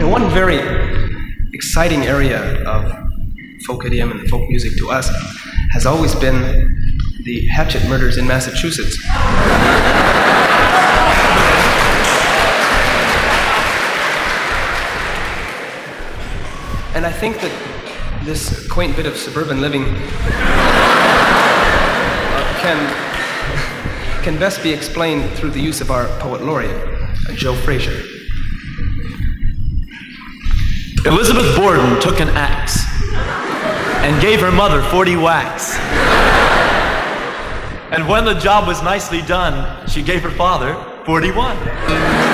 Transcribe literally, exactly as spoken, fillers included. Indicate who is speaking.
Speaker 1: one very exciting area of folk idiom and folk music to us has always been the hatchet murders in Massachusetts. And I think that this quaint bit of suburban living uh, can, can best be explained through the use of our poet laureate, uh, Joe Frazier.
Speaker 2: Elizabeth Borden took an axe and gave her mother forty whacks. And when the job was nicely done, she gave her father forty-one.